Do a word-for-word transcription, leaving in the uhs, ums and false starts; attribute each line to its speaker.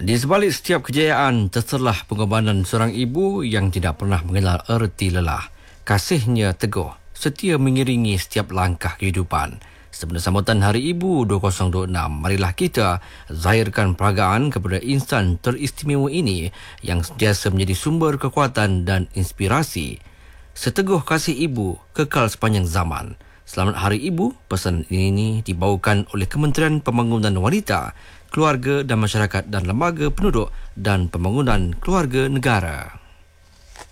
Speaker 1: Di sebalik setiap kejayaan, terserlah pengorbanan seorang ibu yang tidak pernah mengenal erti lelah. Kasihnya teguh, setia mengiringi setiap langkah kehidupan. Sebelum sambutan Hari Ibu dua ribu dua puluh enam, marilah kita zahirkan peragaan kepada insan teristimewa ini yang sentiasa menjadi sumber kekuatan dan inspirasi. Seteguh kasih ibu kekal sepanjang zaman. Selamat Hari Ibu. Pesan ini dibawakan oleh Kementerian Pembangunan Wanita, Keluarga dan Masyarakat dan Lembaga Penduduk dan Pembangunan Keluarga Negara.